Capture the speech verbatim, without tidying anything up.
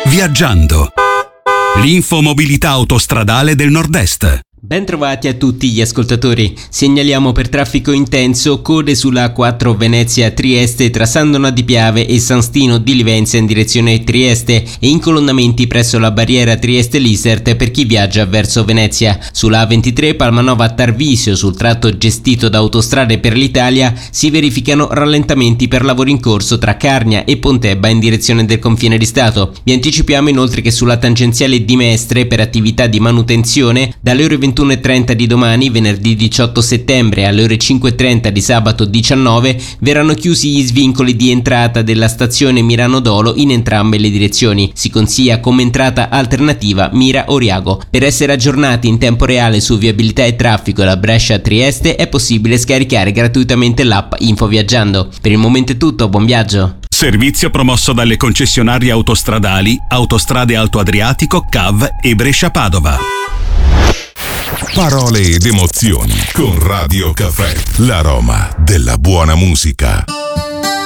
Viaggiando. L'infomobilità autostradale del Nord-Est. Bentrovati a tutti gli ascoltatori. Segnaliamo per traffico intenso code sulla A quattro Venezia-Trieste tra Sandona di Piave e San Stino di Livenza in direzione Trieste e incolonnamenti presso la barriera Trieste-Lisert per chi viaggia verso Venezia. Sulla A ventitré Palmanova-Tarvisio sul tratto gestito da Autostrade per l'Italia si verificano rallentamenti per lavori in corso tra Carnia e Pontebba in direzione del confine di Stato. Vi anticipiamo inoltre che sulla tangenziale di Mestre per attività di manutenzione dalle ore ventuno e trenta di domani, venerdì diciotto settembre, alle ore cinque e trenta di sabato diciannove, verranno chiusi gli svincoli di entrata della stazione Mirano Dolo in entrambe le direzioni. Si consiglia come entrata alternativa Mira-Oriago. Per essere aggiornati in tempo reale su viabilità e traffico da Brescia a Trieste è possibile scaricare gratuitamente l'app Info Viaggiando. Per il momento è tutto, buon viaggio! Servizio promosso dalle concessionarie autostradali Autostrade Alto Adriatico, C A V e Brescia-Padova. Parole ed emozioni con Radio Caffè, l'aroma della buona musica.